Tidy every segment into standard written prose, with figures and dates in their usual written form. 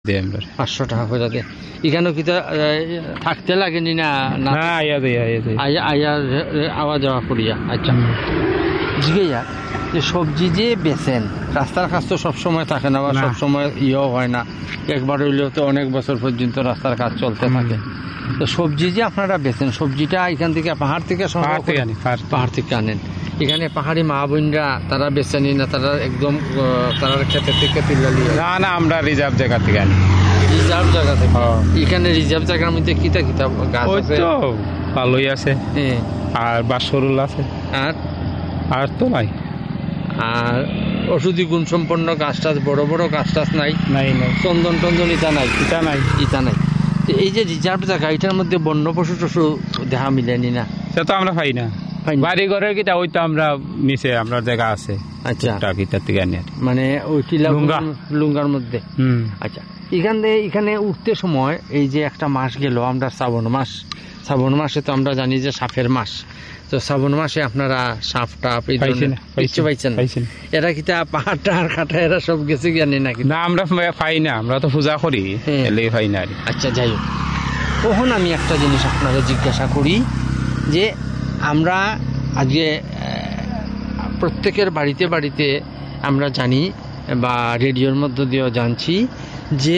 দেয় আমরা 500 টাকা করে দেয়। এখানেও কি থাকতে লাগেনি না? আয়া দেয় আয়া আওয়া যাওয়া করিয়া। আচ্ছা, জিজ্ঞাসা যে সবজি যে বেচেন, রাস্তার কাজ তো সবসময় থাকে না বা সবসময় ইয়েও হয় না, একবার হইলেও তো অনেক বছর পর্যন্ত রাস্তার কাজ চলতে থাকে। তো সবজি যে আপনারা বেচেন, সবজিটা এখান থেকে পাহাড় থেকে পাহাড় থেকে আনেন? এখানে পাহাড়ি মা বোনরা তারা বেচেনি না, তারা একদম তারা ক্ষেতের থেকে তুলে নিয়ে? না, আমরা রিজার্ভ জায়গা থেকে আনি। রিজার্ভ জায়গা থেকে? এখানে রিজার্ভ জায়গার মধ্যে কিতা গাছ আছে? ভালোই আছে, আর বাঁশরুল আছে, আর তো নাই। আর ওষুধি গুণ সম্পন্ন গাছ টাছ, বড় বড় গাছ টাছ নাই? নাই। চন্দন টন্দন ইটা নাই? ইটা নাই। এই যে রিজার্ভ জায়গা, এটার মধ্যে বন্য পশু টশু দেখা মিলেনি না? সে তো আমরা পাই না। বাড়ি ঘরের কিটা ওই তো আমরা নিচে আমরা জায়গা আছে। আচ্ছা, থেকে আনি মানে ওই লুঙ্গার মধ্যে। আচ্ছা, এখানে উঠতে সময় এই যে একটা মাস গেল আমরা শ্রাবণ মাসে তো আমরা জানি যে সাপের মাস, তো শ্রাবণ মাসে আপনারা সাপ টাপ পাইছেন? এরা কি পাহাড় টাহাড় কাটা এরা সব গেছে জানি নাকি? না, আমরা পাই না, আমরা তো পূজা করি, পাই না। আচ্ছা, যাই হোক, তখন আমি একটা জিনিস আপনারা জিজ্ঞাসা করি যে আমরা আজকে প্রত্যেকের বাড়িতে বাড়িতে আমরা জানি বা রেডিওর মধ্য দিয়েও জানছি যে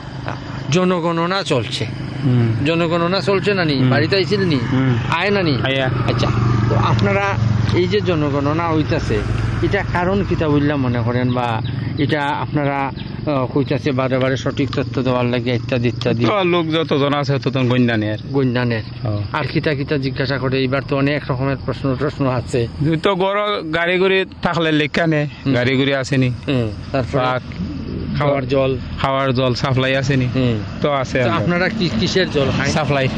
জনগণনা চলছে। জনগণনা চলছে না নি? বাড়িতে আইছিল নি? আয় না নি? আচ্ছা, তো আপনারা এই যে জনগণনা হইতাছে, এটা কারণ কিতা বললাম মনে করেন, বা এটা আপনারা কইতাছে বারে বারে সঠিক তথ্য দেওয়ার লাগে ইত্যাদি ইত্যাদি? লোক যতজন আছে ততজন গণ্যানের আর কিতা কিতা জিজ্ঞাসা করে? এবার তো অনেক রকমের প্রশ্ন আছে। তো বড় গাড়ি গুড়ি থাকলে লেখা নেই, গাড়ি গুড়ি আসেনি, তারপর খাওয়ার জল সাপ্লাই আসেনি, তো আছে। আপনারা কিসের জল খাই? সাপ্লাই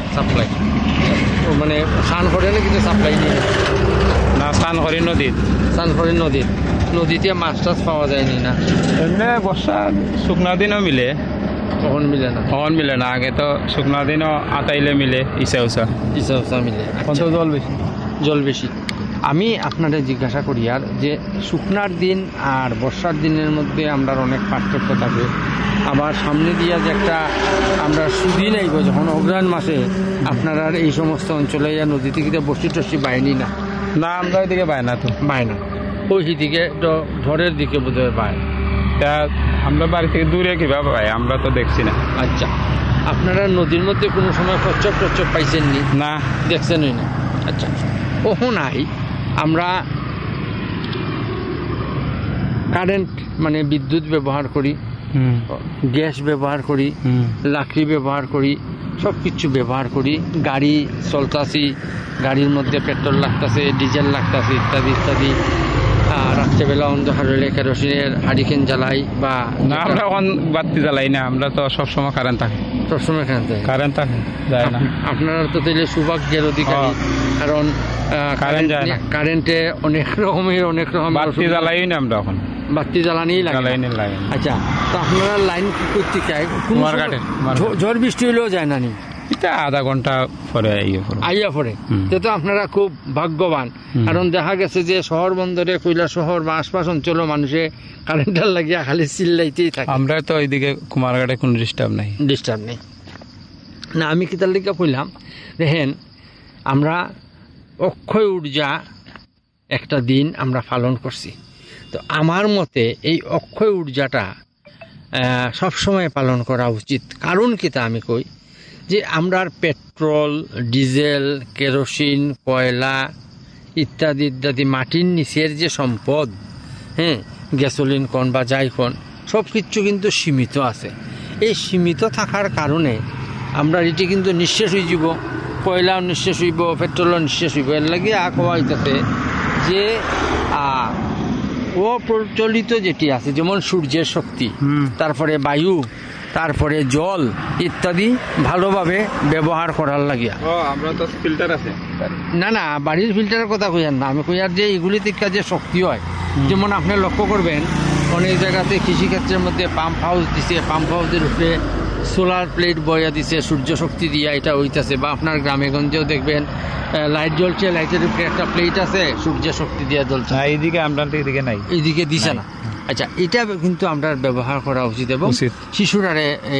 মানে স্নান করে না? কিন্তু সাপ্লাই নিয়ে না, স্নান করি নদীতে মাছ টাছ পাওয়া যায়নি না? এমনি বর্ষা শুকনা দিনও মিলে, কখন মিলে না? আগে তো শুকনা দিনও আতাইলে মিলে, ইসা উষা মিলে। জল বেশি। আমি আপনাদের জিজ্ঞাসা করি আর যে শুকনার দিন আর বর্ষার দিনের মধ্যে আমরা অনেক পার্থক্য থাকে। আবার সামনে দিয়া যে একটা আমরা সুদিন আইব যখন অগ্রহায়ণ মাসে, আপনারা এই সমস্ত অঞ্চলে নদী থেকে বসি টসি বাইনি না? না, আমরা ওইদিকে বাই না। ওই দিকে তো ঝড়ের দিকে বোধহয় পায়। তা আমরা বাড়ি থেকে দূরে কিভাবে পাই? আমরা তো দেখছি না। আচ্ছা, আপনারা নদীর মধ্যে কোনো সময় কচ্ছপ পাইছেননি? না, দেখছেনই না? আচ্ছা, ওহ নাই। আমরা কারেন্ট মানে বিদ্যুৎ ব্যবহার করি, গ্যাস ব্যবহার করি, লাকড়ি ব্যবহার করি, সব কিছু ব্যবহার করি। গাড়ি চলতাছি, গাড়ির মধ্যে পেট্রোল লাগতেছে, ডিজেল লাগতেছে, ইত্যাদি ইত্যাদি। রাত্রেবেলা অন্ধকার হলে কেরোসিনের হারিকেন জ্বালাই বা না, আমরা বাতি জ্বালাই না, আমরা তো সবসময় কারেন্ট থাকে। সবসময় কারেন্ট থাকে যায় না? আপনারা তো তাইলে সৌভাগ্যের অধিকারী, কারণ কারেন্টে অনেক রকমের বাতি জ্বালাই না, আমরা এখন বাতি জ্বালানি লাগে। আচ্ছা, তো আপনারা লাইন করতে চাই, ঝড় বৃষ্টি হইলেও যায় না নি? এটা আধা ঘন্টা পরে আইয়া পড়ে। তো আপনারা খুব ভাগ্যবান, কারণ দেখা গেছে যে শহর বন্দরে, কৈলা শহর বা আশপাশ অঞ্চলে মানুষে কারেন্টের লাগিয়া খালি চিল্লাইতেই থাকে। আমরা তো ওইদিকে কুমারঘাটে কোনো ডিস্টার্ব নেই না। আমি কি তার লিখা কইলাম, দেখেন আমরা অক্ষয় ঊর্জা একটা দিন আমরা পালন করছি। তো আমার মতে এই অক্ষয় ঊর্জাটা সবসময় পালন করা উচিত। কারণ কি তা আমি কই যে আমরা পেট্রোল, ডিজেল, কেরোসিন, কয়লা ইত্যাদি ইত্যাদি মাটির নিচের যে সম্পদ, গ্যাসোলিন কোন বা যাই কোন, সব কিছু কিন্তু সীমিত আছে। এই সীমিত থাকার কারণে আমরা এটি কিন্তু নিঃশেষ হয়ে যাব। কয়লাও নিঃশেষ হইব, পেট্রোলও নিঃশেষ হইব। এর লাগে কোয়া হইতেছে যে অপ্রচলিত যেটি আছে, যেমন সূর্যের শক্তি, তারপরে বায়ু, তারপরে জল ইত্যাদি ভালোভাবে ব্যবহার করার লাগিয়া। আমরা তো ফিল্টার আছে না, বাড়ির ফিল্টারের কথা কইয়ার না, আমি কইয়ার যে এগুলি থেকে যে শক্তি হয়, যেমন আপনি লক্ষ্য করবেন অনেক জায়গাতে কৃষিক্ষেত্রের মধ্যে পাম্প হাউস দিছে, পাম্প হাউসের উপরে সোলার প্লেট বয়া দিছে সূর্য শক্তি দিয়া এটা হইতাছে, বা আপনার গ্রামে গঞ্জেও দেখবেন লাইট জ্বলছে, লাইটের উপরে একটা প্লেট আছে সূর্য শক্তি দিয়া জ্বলছে। না, এইদিকে আমরা এদিকে নাই, এইদিকে দিছে না। আচ্ছা, এটা কিন্তু আমরা ব্যবহার করা উচিত এবং শিশুরারে